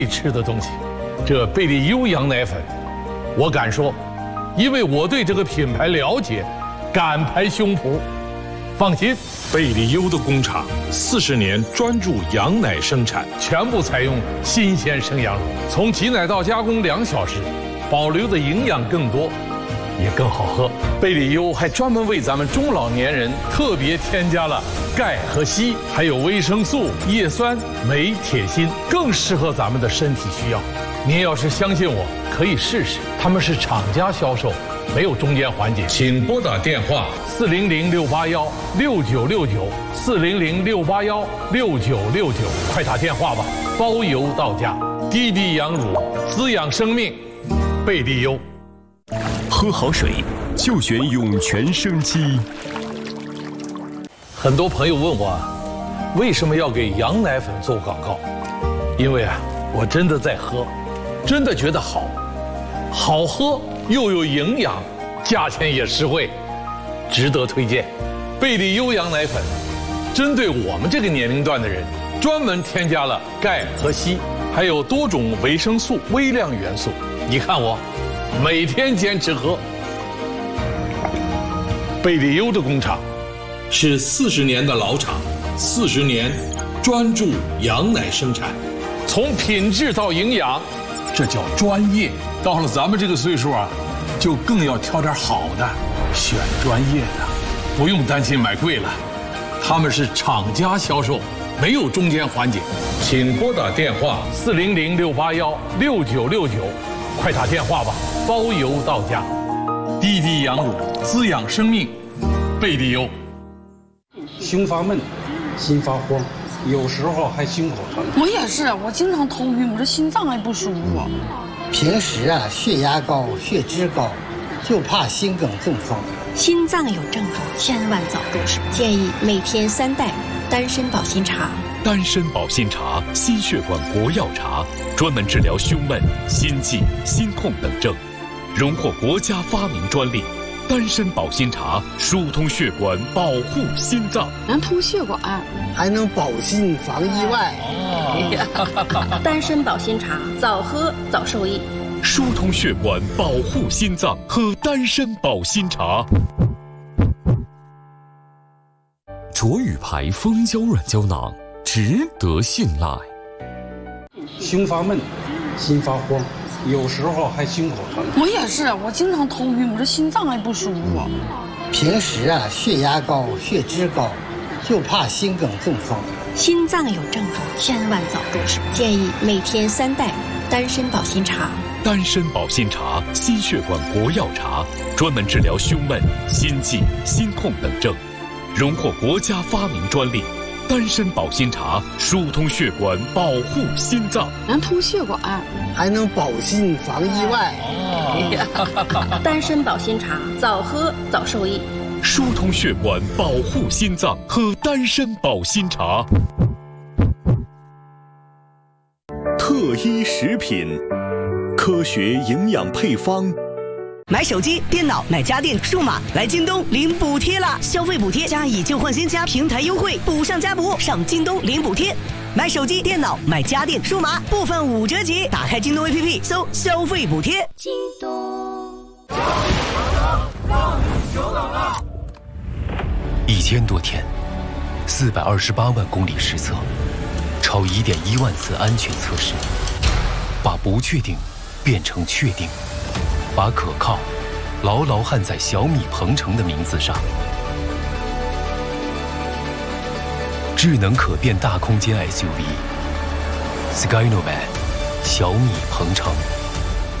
吃的东西，这贝利优羊奶粉，我敢说，因为我对这个品牌了解，敢拍胸脯。放心，贝利优的工厂40年专注羊奶生产，全部采用新鲜生羊乳，从挤奶到加工2小时，保留的营养更多，也更好喝。贝利优还专门为咱们中老年人特别添加了钙和硒，还有维生素、叶酸、镁、铁、锌，更适合咱们的身体需要。您要是相信我，可以试试，他们是厂家销售，没有中间环节。请拨打电话400-681-6969，400-681-6969，快打电话吧，包邮到家。滴滴羊乳滋养生命，贝利优。 喝好水就选涌泉生机。 很多朋友问我，为什么要给羊奶粉做广告？因为我真的在喝，真的觉得好，好喝又有营养，价钱也实惠，值得推荐。贝利优羊奶粉，针对我们这个年龄段的人，专门添加了钙和硒，还有多种维生素、微量元素。你看我，每天坚持喝。贝利优的工厂是40年的老厂，40年专注羊奶生产，从品质到营养，这叫专业。到了咱们这个岁数就更要挑点好的，选专业的，不用担心买贵了。他们是厂家销售，没有中间环节。请拨打电话400-681-6969，快打电话吧，包邮到家。滴滴羊乳滋养生命，贝利优。 胸发闷，心发慌，有时候还心口疼。 我也是，我经常头晕，我这心脏还不舒服。 平时血压高、血脂高，就怕心梗中风。 心脏有症状，千万早入手。建议每天3袋丹参保心茶。 丹参保心茶，心血管国药茶，专门治疗胸闷、心悸、心痛等症，荣获国家发明专利。丹参保心茶疏通血管，保护心脏， 能通血管， 还能保心防意外。 丹参保心茶，早喝早受益。 疏通血管，保护心脏，喝丹参保心茶。卓宇牌蜂胶软胶囊，值得信赖。 胸发闷，心发慌，有时候还心口疼。 我也是，我经常头晕，我这心脏还不舒服。 平时血压高、血脂高，就怕心梗中风。 心脏有症状，千万早入手。建议每天3袋丹参保心茶。 丹参保心茶，心血管国药茶，专门治疗胸闷、心悸、心痛等症，荣获国家发明专利。丹参保心茶疏通血管，保护心脏， 能通血管， 还能保心防意外。 丹参保心茶，早喝早受益。 疏通血管，保护心脏，喝丹参保心茶。特一食品，科学营养配方。 买手机、电脑、买家电、数码，来京东领补贴啦！消费补贴加以旧换新加平台优惠，补上加补，上京东领补贴。买手机、电脑、买家电、数码，部分5折起。打开京东 APP 搜消费补贴。 京东。 1000多天，428万公里实测，超1.1万次安全测试，把不确定变成确定，把可靠牢牢焊在小米鹏程的名字上。智能可变大空间 SUV Skynovan， 小米鹏程。